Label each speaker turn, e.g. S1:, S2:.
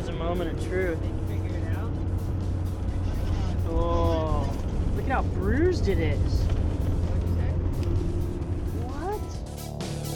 S1: Here's a moment of truth.
S2: Figure it out.
S1: Oh, look at how bruised it is.